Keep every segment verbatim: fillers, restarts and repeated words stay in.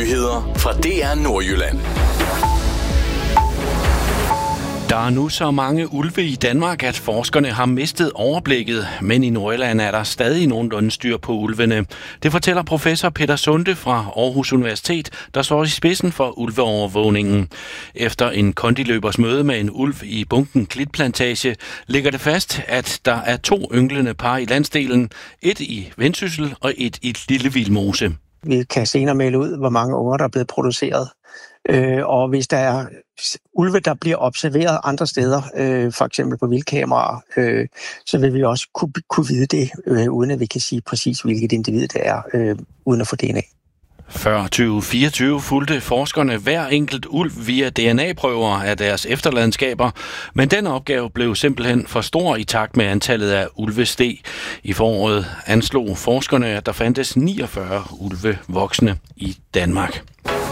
Nyheder fra D R Nordjylland. Der er nu så mange ulve i Danmark, at forskerne har mistet overblikket, men i Nordjylland er der stadig nogenlunde styr på ulvene. Det fortæller professor Peter Sunde fra Aarhus Universitet, der står i spidsen for ulveovervågningen. Efter en kondiløbers møde med en ulv i Bunken Klitplantage, ligger det fast, at der er to ynglende par i landsdelen, et i Vendsyssel og et i Lille Vildmose. Vi kan senere melde ud, hvor mange unger, der er blevet produceret. Øh, og hvis der er ulve, der bliver observeret andre steder, øh, for eksempel på vildkameraer, øh, så vil vi også kunne, kunne vide det, øh, uden at vi kan sige præcis, hvilket individ det er, øh, uden at få D N A. Før tyve fireogtyve fulgte forskerne hver enkelt ulv via D N A-prøver af deres efterladenskaber, men den opgave blev simpelthen for stor i takt med antallet af ulve steg. I foråret anslog forskerne, at der fandtes niogfyrre ulve voksne i Danmark.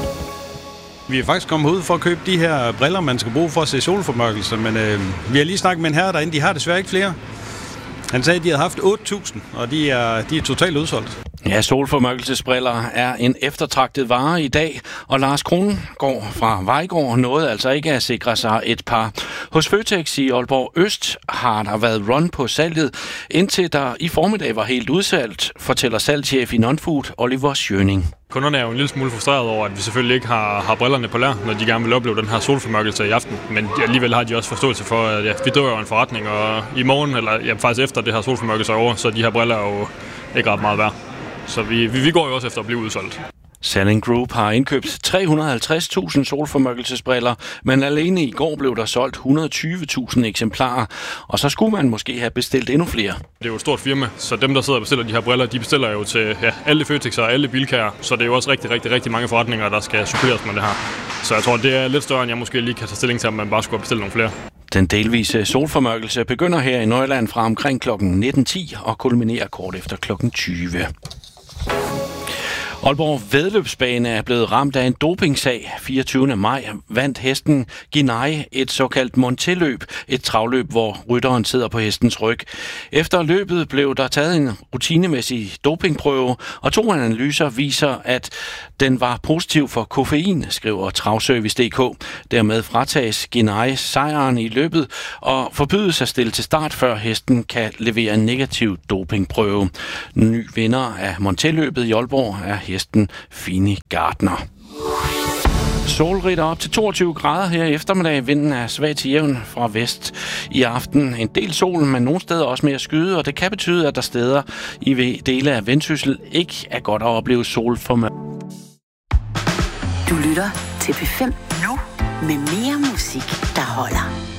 Vi er faktisk kommet ud for at købe de her briller, man skal bruge for at se solformørkelse, men øh, vi har lige snakket med en herre derinde, de har desværre ikke flere. Han sagde, at de havde haft otte tusind, og de er, de er totalt udsolgt. Ja, solformørkelsesbriller er en eftertragtet vare i dag, og Lars Krongaard fra Vejgaard nåede altså ikke at sikre sig et par. Hos Føtex i Aalborg Øst har der været run på salget, indtil der i formiddag var helt udsalgt, fortæller salgschef i Nonfood Oliver Schøning. Kunderne er jo en lille smule frustreret over, at vi selvfølgelig ikke har, har brillerne på lær, når de gerne vil opleve den her solformørkelse i aften. Men alligevel har de også forståelse for, at ja, vi driver jo en forretning, og i morgen, eller ja, faktisk efter det her solformørkelse er over, så de her briller er jo ikke ret meget værd. Så vi, vi, vi går jo også efter at blive udsolgt. Salling Group har indkøbt tre hundrede og halvtreds tusind solformørkelsesbriller, men alene i går blev der solgt et hundrede og tyve tusind eksemplarer, og så skulle man måske have bestilt endnu flere. Det er jo et stort firma, så dem, der sidder og bestiller de her briller, de bestiller jo til ja, alle Føtexer og alle Bilkaer, så det er jo også rigtig, rigtig, rigtig mange forretninger, der skal suppleres med det her. Så jeg tror, det er lidt større, end jeg måske lige kan tage stilling til, om man bare skulle have bestilt nogle flere. Den delvise solformørkelse begynder her i Nordjylland fra omkring klokken nitten ti og kulminerer kort efter klokken tyve. Aalborg Væddeløbsbane er blevet ramt af en dopingsag. fireogtyvende maj vandt hesten Ginai et såkaldt Monteløb, et travløb, hvor rytteren sidder på hestens ryg. Efter løbet blev der taget en rutinemæssig dopingprøve, og to analyser viser, at den var positiv for koffein, skriver Travservice punktum d k. Dermed fratages Ginai sejren i løbet og forbydes at stille til start, før hesten kan levere en negativ dopingprøve. Ny vinder af Monteløbet i Aalborg er hesten Fini Gardner. Solrigt op til toogtyve grader her i eftermiddag. Vinden er svag til jævn fra vest i aften. En del sol, men nogle steder også mere skyde, og det kan betyde, at der steder i dele af Vendsyssel ikke er godt at opleve solformørkelse. Du lytter til P fem nu med mere musik, der holder.